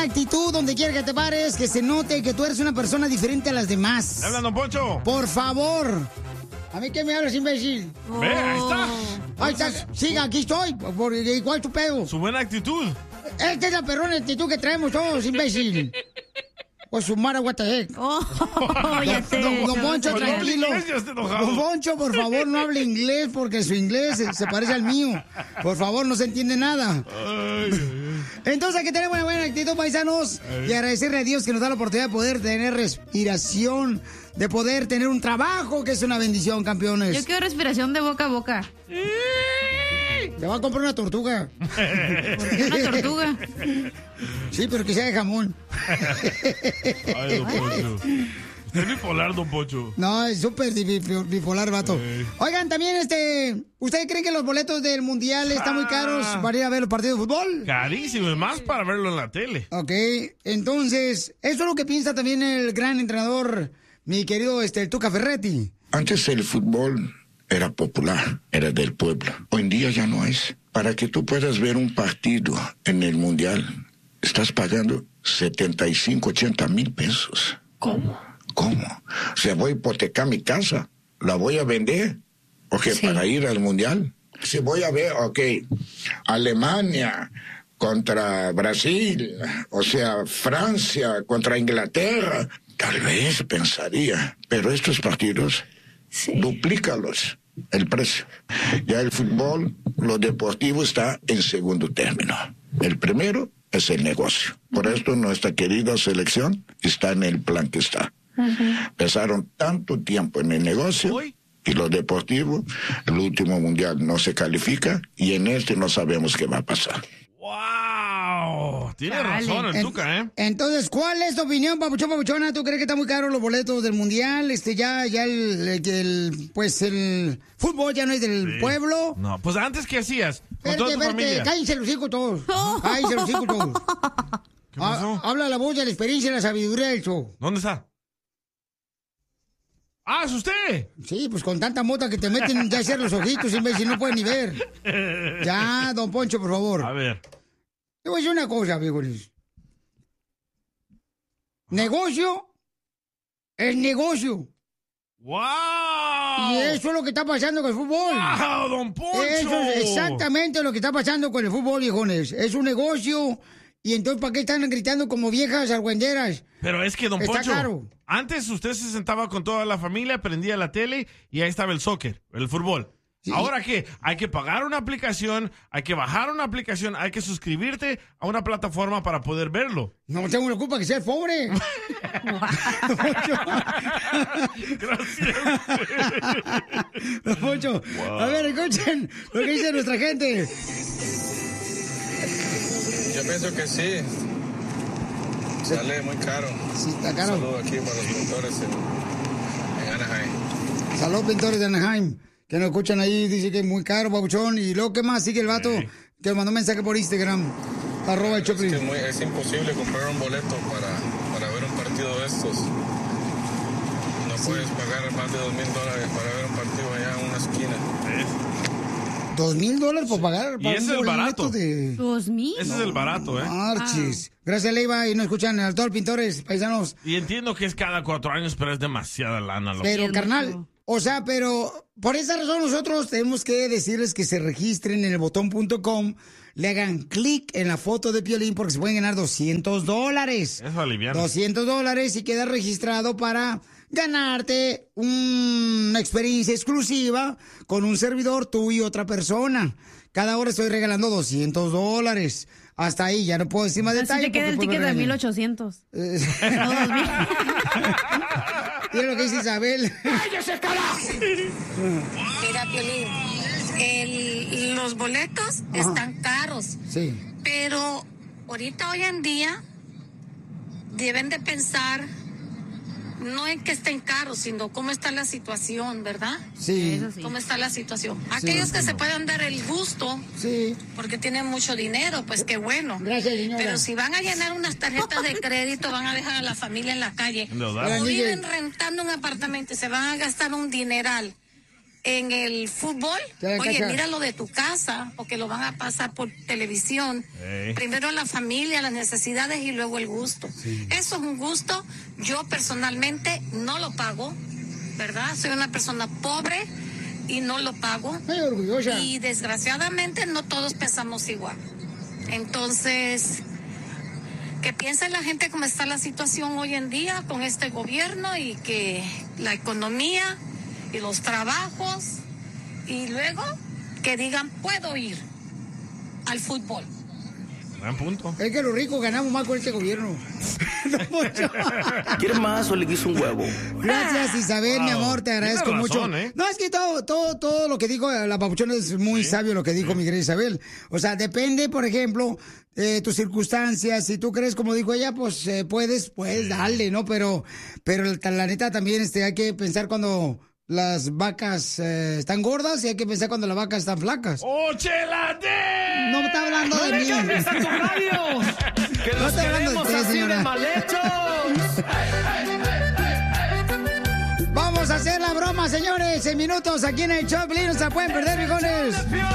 actitud donde quiera que te pares, que se note que tú eres una persona diferente a las demás. ¿Habla, don Poncho? Por favor. ¿A mí qué me hablas, imbécil? Ve, ahí está. Ahí está. Siga, aquí estoy. ¿Cuál es tu pedo? Su buena actitud. Esta es la perrona actitud que traemos todos, imbécil. O su mara, what the heck. Ya sé. Don Poncho, tranquilo. Don Poncho, por favor, no hable inglés porque su inglés se parece al mío. Por favor, no se entiende nada. Entonces, aquí tenemos una buena actitud, paisanos. Y agradecerle a Dios que nos da la oportunidad de poder tener respiración, de poder tener un trabajo, que es una bendición, campeones. Yo quiero respiración de boca a boca. Le va a comprar una tortuga. ¿Por qué una tortuga? Sí, pero que sea de jamón. Ay, don Poncho. Es bipolar, don Poncho. No, es súper bipolar, vato. Oigan, también, ¿ustedes creen que los boletos del Mundial están muy caros para ir a ver los partidos de fútbol? Carísimo, es más para verlo en la tele. Ok, entonces, eso es lo que piensa también el gran entrenador, mi querido el Tuca Ferretti. Antes el fútbol era popular, era del pueblo. Hoy en día ya no es. Para que tú puedas ver un partido en el Mundial, estás pagando 75, 80 mil pesos. ¿Cómo? ¿Cómo? O sea, voy a hipotecar mi casa, la voy a vender, para ir al Mundial. Si voy a ver, Alemania contra Brasil, o sea, Francia contra Inglaterra, tal vez pensaría, pero estos partidos, duplícalos el precio. Ya el fútbol, lo deportivo está en segundo término. El primero es el negocio. Por esto nuestra querida selección está en el plan que está. Pasaron tanto tiempo en el negocio y lo deportivo, el último mundial no se califica y en este no sabemos qué va a pasar. ¡Wow! Tiene razón el Tuca, ¿eh? Entonces, ¿cuál es tu opinión, papuchona? ¿Tú crees que está muy caro los boletos del Mundial? Ya el fútbol ya no es del pueblo. No, pues antes, ¿qué hacías? Con toda tu familia. Cállense los hijos todos. Cállense los hijos todos. ¿Qué pasó? Habla la voz de la experiencia y la sabiduría del show. ¿Dónde está? ¡Ah, es usted! Sí, pues con tanta mota que te meten ya a hacer los ojitos, imbécil, no puedes ni ver. Ya, don Poncho, por favor. A ver. Te voy a decir una cosa, viejones. Negocio es negocio. ¡Wow! Y eso es lo que está pasando con el fútbol. ¡Wow, don Poncho! Eso es exactamente lo que está pasando con el fútbol, viejones. Es un negocio. Y entonces, ¿para qué están gritando como viejas argüenderas? Pero es que, don Está Poncho, caro. Antes usted se sentaba con toda la familia, prendía la tele y ahí estaba el soccer, el fútbol. Sí. ¿Ahora qué? Hay que pagar una aplicación, hay que bajar una aplicación, hay que suscribirte a una plataforma para poder verlo. No tengo la culpa que seas pobre. Gracias. Don Poncho, a ver, escuchen lo que dice nuestra gente. Yo pienso que sí. Sale muy caro. Sí, está caro. Saludos aquí para los pintores en Anaheim. Saludos, pintores de Anaheim, que nos escuchan ahí. Dice que es muy caro, babuchón. Y luego, ¿qué más? Sigue el vato que mandó un mensaje por Instagram. @ Choplin. Es imposible comprar un boleto para ver un partido de estos. No puedes pagar más de $2,000 para ver un partido allá en una esquina. $2,000 por pagar. Y ese es el barato. ¿2,000? Ese es el barato, ¿eh? Marchis. Gracias, Leiva. Y nos escuchan a todos los pintores, paisanos. Y entiendo que es cada 4 años, pero es demasiada lana. Pero, carnal, pero por esa razón nosotros tenemos que decirles que se registren en el botón.com, le hagan clic en la foto de Piolín porque se pueden ganar $200. Eso aliviana. $200 y queda registrado para ganarte una experiencia exclusiva con un servidor, tú y otra persona. Cada hora estoy regalando $200. Hasta ahí, ya no puedo decir más detalles. Así te queda el ticket de 1,800. No, 2,000. Mira lo que dice Isabel. ¡Cállese, carajo! Mira, Piolín, los boletos están caros. Sí. Pero ahorita, hoy en día, deben de pensar no en que estén caros, sino cómo está la situación, ¿verdad? Sí. ¿Cómo está la situación? Aquellos que se puedan dar el gusto, porque tienen mucho dinero, pues qué bueno. Gracias, señora. Pero si van a llenar unas tarjetas de crédito, van a dejar a la familia en la calle. No, o viven rentando un apartamento y se van a gastar un dineral en el fútbol. Oye, mira lo de tu casa, porque lo van a pasar por televisión. Primero la familia, las necesidades y luego el gusto. Eso es un gusto. Yo personalmente no lo pago, ¿verdad? Soy una persona pobre y no lo pago. Muy orgullosa. Y desgraciadamente no todos pensamos igual. Entonces, que piense la gente cómo está la situación hoy en día con este gobierno y que la economía y los trabajos, y luego que digan, puedo ir al fútbol. Gran punto. Es que los ricos ganamos más con este gobierno. ¿Quieres más o le quiso un huevo? Gracias, Isabel, mi amor, te agradezco mucho. No, es que todo lo que dijo la papuchona es muy sabio lo que dijo mi querida Isabel. O sea, depende, por ejemplo, tus circunstancias. Si tú crees, como dijo ella, pues puedes darle, ¿no? Pero la neta también hay que pensar cuando las vacas están gordas y hay que pensar cuando las vacas están flacas. ¡Oh, Chela! No me está hablando de mí. ¡Que no nos queremos así de mal hechos! Vamos a hacer la broma, señores, en minutos aquí en el show. No se la pueden perder, viejones.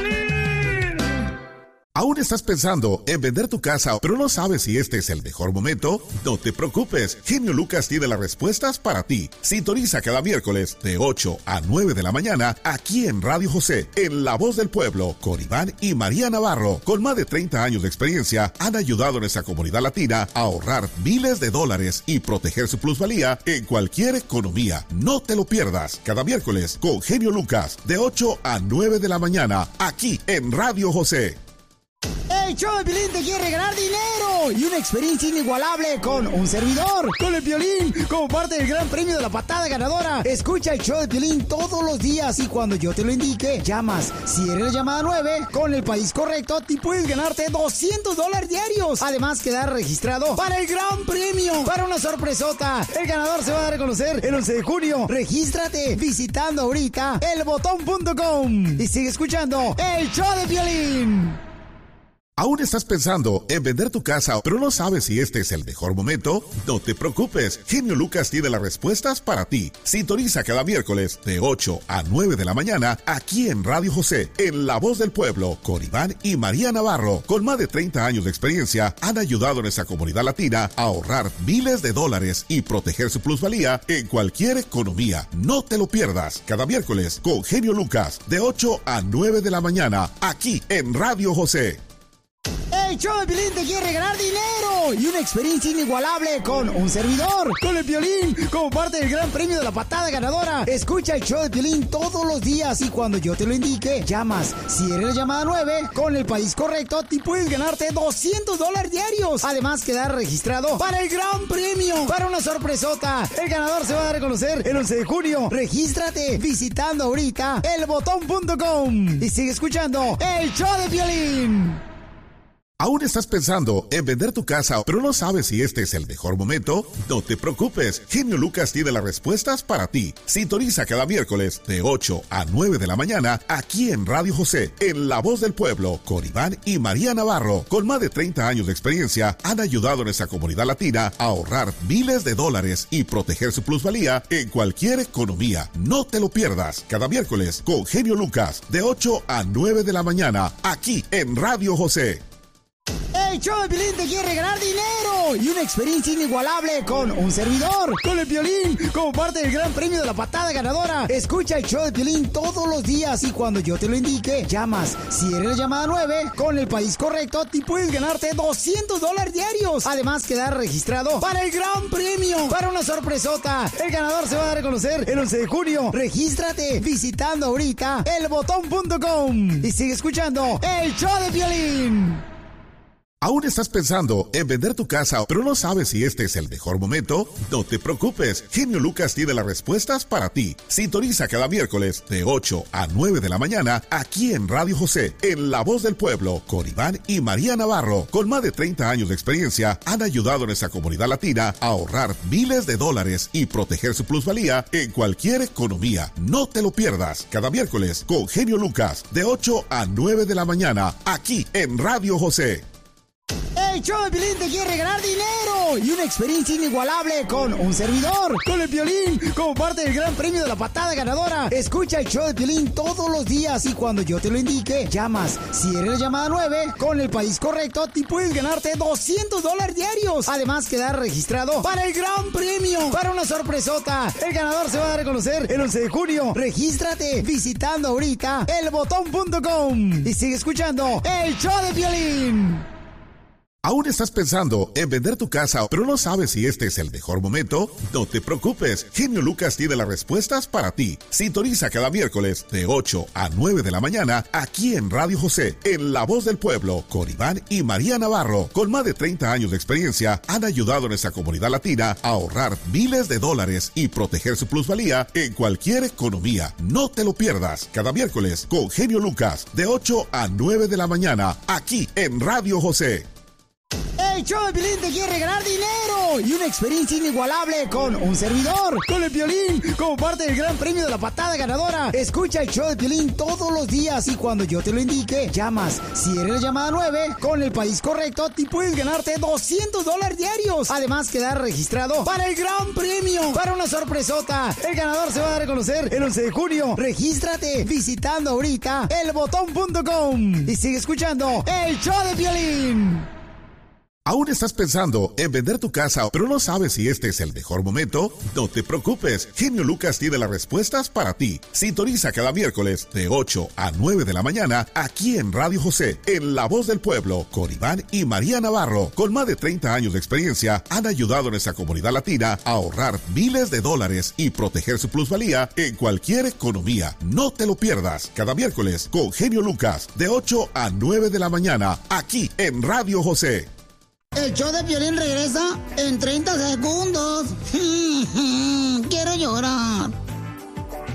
¿Aún estás pensando en vender tu casa, pero no sabes si este es el mejor momento? No te preocupes, Genio Lucas tiene las respuestas para ti. Sintoniza cada miércoles de 8 a 9 de la mañana aquí en Radio José, en La Voz del Pueblo, con Iván y María Navarro. Con más de 30 años de experiencia, han ayudado a nuestra comunidad latina a ahorrar miles de dólares y proteger su plusvalía en cualquier economía. No te lo pierdas, cada miércoles con Genio Lucas, de 8 a 9 de la mañana, aquí en Radio José. El show de Piolín te quiere regalar dinero y una experiencia inigualable con un servidor, con el Piolín, como parte del gran premio de la patada ganadora. Escucha el show de Piolín todos los días y cuando yo te lo indique, llamas. Si eres la llamada 9, con el país correcto, te puedes ganarte $200 diarios. Además, quedar registrado para el gran premio, para una sorpresota. El ganador se va a dar a conocer el 11 de junio. Regístrate visitando ahorita elbotón.com y sigue escuchando el show de Piolín. ¿Aún estás pensando en vender tu casa, pero no sabes si este es el mejor momento? No te preocupes, Genio Lucas tiene las respuestas para ti. Sintoniza cada miércoles de 8 a 9 de la mañana aquí en Radio José, en La Voz del Pueblo, con Iván y María Navarro. Con más de 30 años de experiencia, han ayudado a nuestra comunidad latina a ahorrar miles de dólares y proteger su plusvalía en cualquier economía. No te lo pierdas, cada miércoles con Genio Lucas, de 8 a 9 de la mañana, aquí en Radio José. El show de Piolín te quiere regalar dinero y una experiencia inigualable con un servidor, con el Piolín, como parte del gran premio de la patada ganadora. Escucha el show de Piolín todos los días y cuando yo te lo indique, llamas. Si eres la llamada 9, con el país correcto, te puedes ganarte $200 diarios. Además, quedar registrado para el gran premio, para una sorpresota. El ganador se va a dar a conocer el 11 de junio. Regístrate visitando ahorita elbotón.com y sigue escuchando el show de Piolín. ¿Aún estás pensando en vender tu casa, pero no sabes si este es el mejor momento? No te preocupes, Genio Lucas tiene las respuestas para ti. Sintoniza cada miércoles de 8 a 9 de la mañana aquí en Radio José, en La Voz del Pueblo, con Iván y María Navarro. Con más de 30 años de experiencia, han ayudado a nuestra comunidad latina a ahorrar miles de dólares y proteger su plusvalía en cualquier economía. No te lo pierdas, cada miércoles con Genio Lucas, de 8 a 9 de la mañana, aquí en Radio José. El show de Piolín te quiere regalar dinero y una experiencia inigualable con un servidor, con el Piolín, como parte del gran premio de la patada ganadora. Escucha el show de Piolín todos los días y cuando yo te lo indique, llamas. Si eres la llamada 9, con el país correcto, te puedes ganarte $200 diarios. Además, quedar registrado para el gran premio, para una sorpresota. El ganador se va a dar a conocer el 11 de junio. Regístrate visitando ahorita elbotón.com y sigue escuchando el show de Piolín. ¿Aún estás pensando en vender tu casa, pero no sabes si este es el mejor momento? No te preocupes, Genio Lucas tiene las respuestas para ti. Sintoniza cada miércoles de 8 a 9 de la mañana aquí en Radio José, en La Voz del Pueblo, con Iván y María Navarro. Con más de 30 años de experiencia, han ayudado a nuestra comunidad latina a ahorrar miles de dólares y proteger su plusvalía en cualquier economía. No te lo pierdas, cada miércoles con Genio Lucas, de 8 a 9 de la mañana, aquí en Radio José. El El show de Piolín te quiere regalar dinero y una experiencia inigualable con un servidor. Con el Piolín, como parte del gran premio de la patada ganadora. Escucha el show de Piolín todos los días y cuando yo te lo indique, llamas. Si eres la llamada 9, con el país correcto, te puedes ganarte $200 diarios. Además, quedar registrado para el gran premio, para una sorpresota. El ganador se va a dar a conocer el 11 de junio. Regístrate visitando ahorita elbotón.com y sigue escuchando el show de Piolín. ¿Aún estás pensando en vender tu casa, pero no sabes si este es el mejor momento? No te preocupes, Genio Lucas tiene las respuestas para ti. Sintoniza cada miércoles de 8 a 9 de la mañana aquí en Radio José, en La Voz del Pueblo, con Iván y María Navarro. Con más de 30 años de experiencia, han ayudado a nuestra comunidad latina a ahorrar miles de dólares y proteger su plusvalía en cualquier economía. No te lo pierdas, cada miércoles con Genio Lucas, de 8 a 9 de la mañana, aquí en Radio José. El show de Piolín te quiere regalar dinero y una experiencia inigualable con un servidor. Con el Piolín, como parte del gran premio de la patada ganadora. Escucha el show de Piolín todos los días y cuando yo te lo indique, llamas. Si eres la llamada 9, con el país correcto, te puedes ganarte $200 diarios. Además, quedar registrado para el gran premio, para una sorpresota. El ganador se va a dar a conocer el 11 de junio. Regístrate visitando ahorita elbotón.com y sigue escuchando el show de Piolín. ¿Aún estás pensando en vender tu casa, pero no sabes si este es el mejor momento? No te preocupes, Genio Lucas tiene las respuestas para ti. Sintoniza cada miércoles de 8 a 9 de la mañana aquí en Radio José, en La Voz del Pueblo, con Iván y María Navarro. Con más de 30 años de experiencia, han ayudado a nuestra comunidad latina a ahorrar miles de dólares y proteger su plusvalía en cualquier economía. No te lo pierdas, cada miércoles con Genio Lucas, de 8 a 9 de la mañana, aquí en Radio José. El show de Piolín regresa en 30 segundos. Quiero llorar.